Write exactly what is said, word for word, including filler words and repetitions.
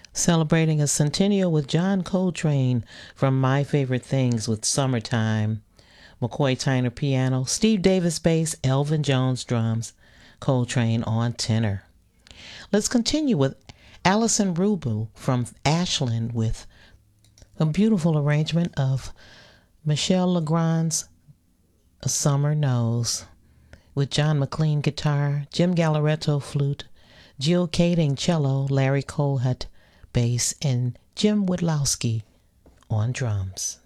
Celebrating a centennial with John Coltrane from My Favorite Things with Summertime. McCoy Tyner piano, Steve Davis bass, Elvin Jones drums, Coltrane on tenor. Let's continue with Alison Rubu from Ashland with a beautiful arrangement of Michel Legrand's A Summer Knows with John McLean guitar, Jim Gallaretto flute, Jill Kading cello, Larry Colhut bass, and Jim Widlowski on drums.